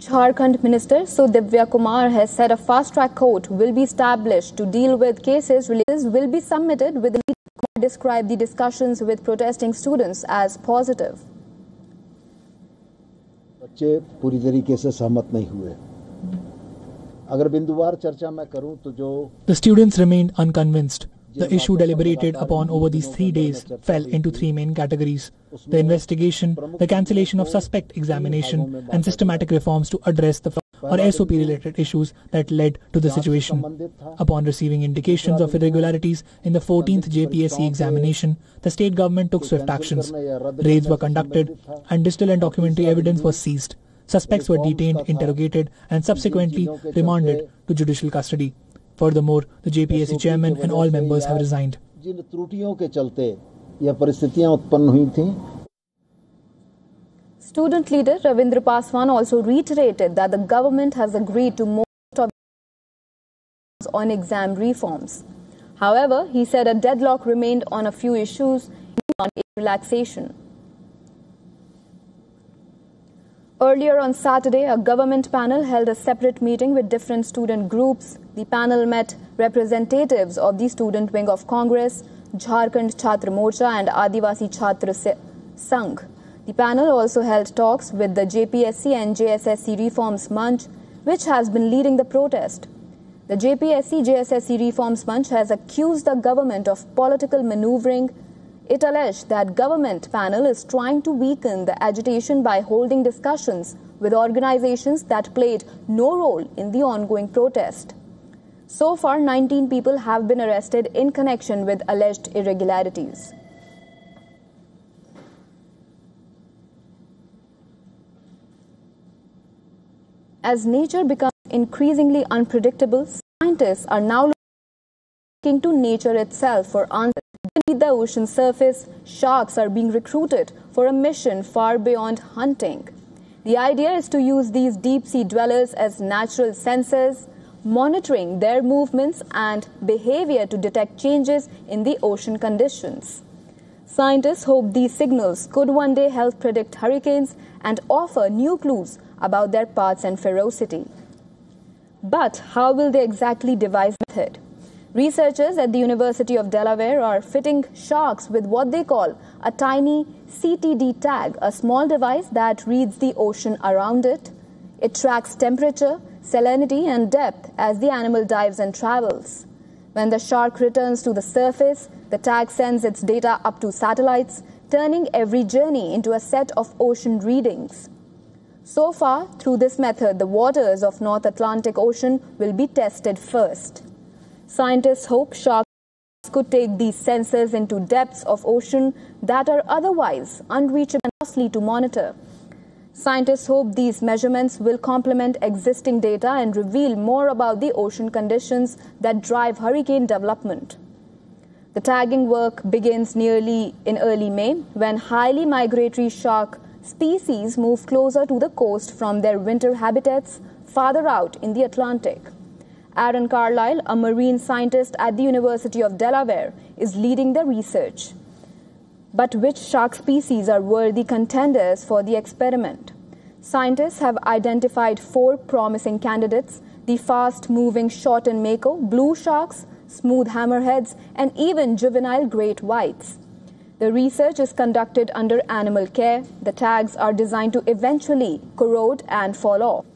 Jharkhand Minister Sudivya Kumar has said a fast-track court will be established to deal with cases will be submitted with the Kumar described the discussions with protesting students as positive. बच्चे पूरी तरीके से सहमत नहीं हुए. अगर बिंदुवार चर्चा मैं करूं तो जो The students remained unconvinced. The issue deliberated upon over these 3 days fell into 3 main categories: the investigation, the cancellation of suspect examination, and systematic reforms to address the or SOP-related issues that led to the situation. Upon receiving indications of irregularities in the 14th JPSC examination, the state government took swift actions. Raids were conducted and digital and documentary evidence was seized. Suspects were detained, interrogated, and subsequently remanded to judicial custody. Furthermore, the JPSC chairman and all members have resigned. जिन त्रुटियों के चलते यह परिस्थितियां उत्पन्न हुई थीं. Student leader Ravindra Paswan also reiterated that the government has agreed to most of on exam reforms. However, he said a deadlock remained on a few issues on relaxation. Earlier on Saturday, a government panel held a separate meeting with different student groups. The panel met representatives of the student wing of Congress, Jharkhand Chhatra Morcha and Adivasi Chhatra Sangh. The panel also held talks with the JPSC and JSSC Reforms Manch, which has been leading the protest. The JPSC-JSSC Reforms Manch has accused the government of political maneuvering. It alleged that government panel is trying to weaken the agitation by holding discussions with organizations that played no role in the ongoing protest. So far, 19 people have been arrested in connection with alleged irregularities. As nature becomes increasingly unpredictable, scientists are now looking to nature itself for answers. Beneath the ocean surface, sharks are being recruited for a mission far beyond hunting. The idea is to use these deep-sea dwellers as natural sensors, monitoring their movements and behavior to detect changes in the ocean conditions. Scientists hope these signals could one day help predict hurricanes and offer new clues about their paths and ferocity. But how will they exactly devise the method? Researchers at the University of Delaware are fitting sharks with what they call a tiny CTD tag, a small device that reads the ocean around it. It tracks temperature, salinity, and depth as the animal dives and travels. When the shark returns to the surface, the tag sends its data up to satellites, turning every journey into a set of ocean readings. So far, through this method, the waters of North Atlantic Ocean will be tested first. Scientists hope sharks could take these sensors into depths of ocean that are otherwise unreachable and costly to monitor. Scientists hope these measurements will complement existing data and reveal more about the ocean conditions that drive hurricane development. The tagging work begins in early May, when highly migratory shark species move closer to the coast from their winter habitats farther out in the Atlantic. Aaron Carlisle, a marine scientist at the University of Delaware, is leading the research. But which shark species are worthy contenders for the experiment? Scientists have identified 4 promising candidates: the fast-moving shortened mako, blue sharks, smooth hammerheads, and even juvenile great whites. The research is conducted under animal care. The tags are designed to eventually corrode and fall off.